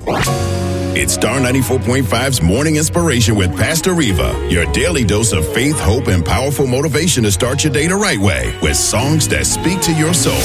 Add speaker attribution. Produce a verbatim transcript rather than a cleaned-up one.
Speaker 1: It's Star ninety-four point five's Morning Inspiration with Pastor Reva, your daily dose of faith, hope, and powerful motivation to start your day the right way with songs that speak to your soul.